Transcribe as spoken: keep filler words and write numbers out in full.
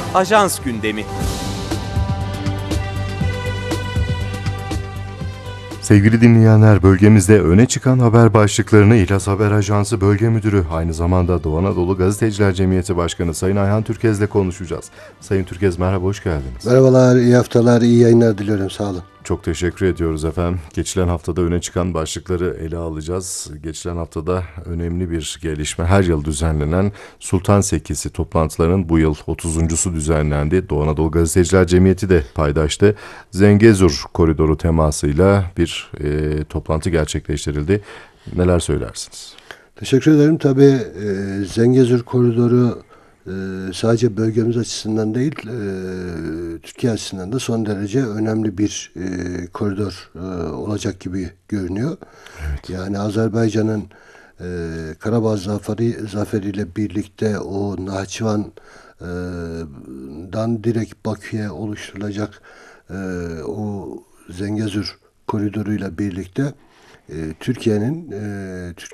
Ajans gündemi. Sevgili dinleyenler, bölgemizde öne çıkan haber başlıklarını İhlas Haber Ajansı Bölge Müdürü, aynı zamanda Doğu Anadolu Gazeteciler Cemiyeti Başkanı Sayın Ayhan Türkez'le konuşacağız. Sayın Türkez, merhaba, hoş geldiniz. Merhabalar, iyi haftalar, iyi yayınlar diliyorum, sağ olun. Çok teşekkür ediyoruz efendim. Geçilen haftada öne çıkan başlıkları ele alacağız. Geçilen haftada önemli bir gelişme, her yıl düzenlenen Sultan Sekkesi toplantılarının bu yıl otuzuncusu düzenlendi. Doğu Anadolu Gazeteciler Cemiyeti de paydaştı. Zengezur koridoru temasıyla bir e, toplantı gerçekleştirildi. Neler söylersiniz? Teşekkür ederim. Tabii e, Zengezur koridoru e, sadece bölgemiz açısından değil, e, Türkiye açısından da son derece önemli bir e, koridor e, olacak gibi görünüyor. Evet. Yani Azerbaycan'ın e, Karabağ zaferi, zaferiyle birlikte o Nahçıvan'dan direkt Bakü'ye oluşturulacak e, o Zengezur koridoruyla birlikte e, Türkiye'nin e,